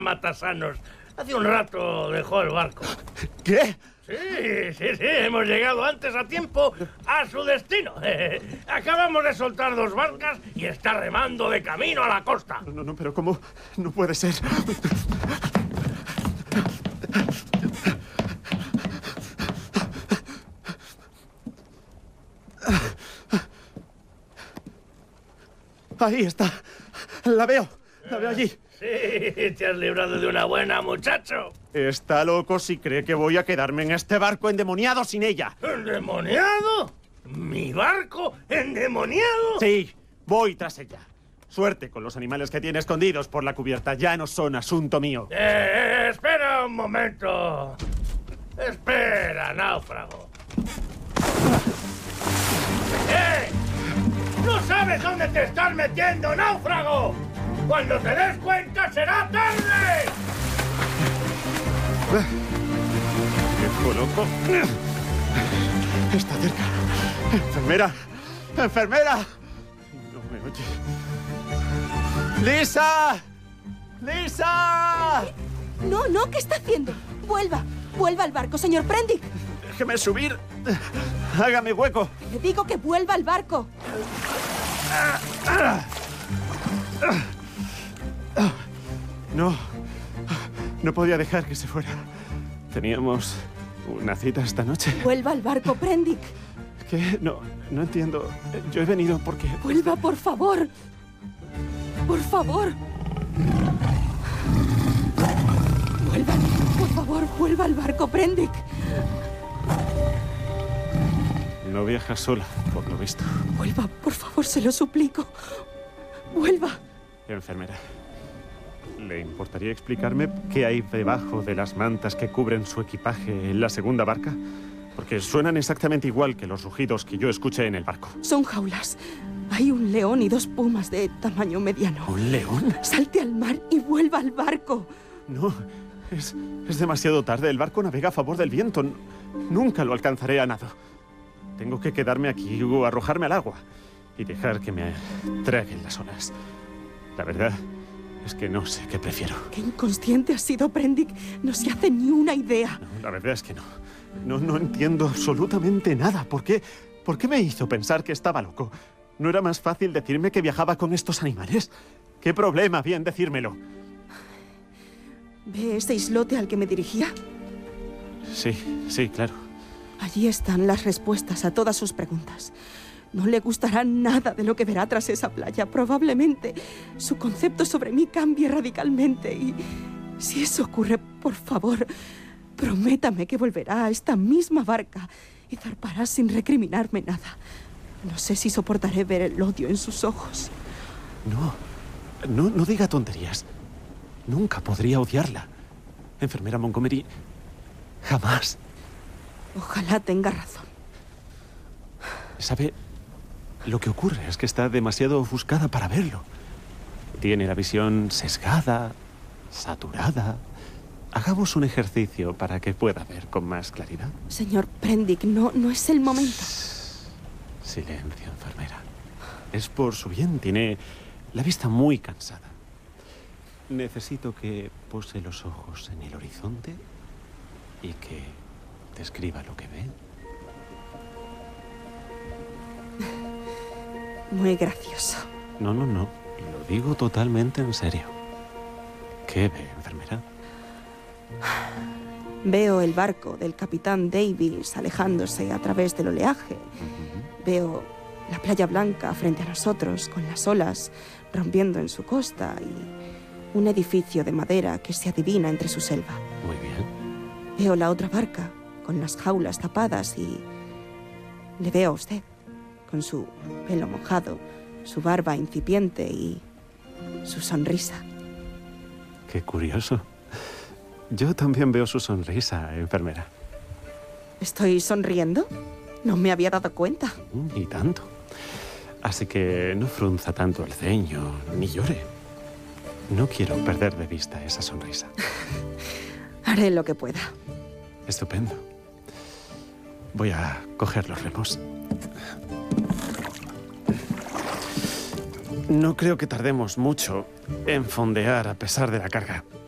Matasanos. Hace un rato dejó el barco. ¿Qué? Sí, hemos llegado antes a tiempo a su destino. Acabamos de soltar 2 barcas y está remando de camino a la costa. No, pero ¿cómo? No puede ser. Ahí está. La veo allí. Sí, te has librado de una buena, muchacho. Está loco si cree que voy a quedarme en este barco endemoniado sin ella. ¿Endemoniado? ¿Mi barco endemoniado? Sí, voy tras ella. Suerte con los animales que tiene escondidos por la cubierta. Ya no son asunto mío. Espera un momento. Espera, náufrago. ¿No sabes dónde te estás metiendo, náufrago? ¡Cuando te des cuenta será tarde! ¡Viejo loco! Está cerca. ¡Enfermera! ¡Enfermera! No me oye. ¡Lisa! ¡Lisa! No, ¿qué está haciendo? Vuelva al barco, señor Prendick. Déjeme subir. Hágame hueco. Le digo que vuelva al barco. No podía dejar que se fuera. Teníamos una cita esta noche. Vuelva al barco, Prendick. ¿Qué? No entiendo. Yo he venido porque... Vuelva, por favor. Por favor. Vuelva, por favor, vuelva al barco, Prendick. No viaja sola, por lo visto. Vuelva, por favor, se lo suplico. Vuelva. Enfermera, ¿le importaría explicarme qué hay debajo de las mantas que cubren su equipaje en la segunda barca? Porque suenan exactamente igual que los rugidos que yo escuché en el barco. Son jaulas. Hay un león y 2 pumas de tamaño mediano. ¿Un león? Salte al mar y vuelva al barco. No, es demasiado tarde. El barco navega a favor del viento. Nunca lo alcanzaré a nado. Tengo que quedarme aquí o arrojarme al agua y dejar que me traguen las olas. La verdad es que no sé qué prefiero. Qué inconsciente has sido, Prendick. No se hace ni una idea. No, la verdad es que no. No entiendo absolutamente nada. ¿Por qué me hizo pensar que estaba loco? ¿No era más fácil decirme que viajaba con estos animales? ¿Qué problema bien decírmelo? ¿Ve ese islote al que me dirigía? Sí, claro. Allí están las respuestas a todas sus preguntas. No le gustará nada de lo que verá tras esa playa. Probablemente su concepto sobre mí cambie radicalmente. Y si eso ocurre, por favor, prométame que volverá a esta misma barca y zarpará sin recriminarme nada. No sé si soportaré ver el odio en sus ojos. No diga tonterías. Nunca podría odiarla. Enfermera Montgomery, jamás. Ojalá tenga razón. ¿Sabe? Lo que ocurre es que está demasiado ofuscada para verlo. Tiene la visión sesgada, saturada. Hagamos un ejercicio para que pueda ver con más claridad. Señor Prendick, no es el momento. Silencio, enfermera. Es por su bien. Tiene la vista muy cansada. Necesito que pose los ojos en el horizonte y que describa lo que ve. Muy gracioso. No. Lo digo totalmente en serio. ¿Qué ve, enfermera? Veo el barco del capitán Davis alejándose a través del oleaje. Veo la playa blanca frente a nosotros, con las olas rompiendo en su costa y un edificio de madera que se adivina entre su selva. Muy bien. Veo la otra barca, con las jaulas tapadas y le veo a usted, con su pelo mojado, su barba incipiente y su sonrisa. Qué curioso. Yo también veo su sonrisa, enfermera. ¿Estoy sonriendo? No me había dado cuenta. Y tanto. Así que no frunza tanto el ceño, ni llore. No quiero perder de vista esa sonrisa. Haré lo que pueda. Estupendo. Voy a coger los remos. No creo que tardemos mucho en fondear a pesar de la carga.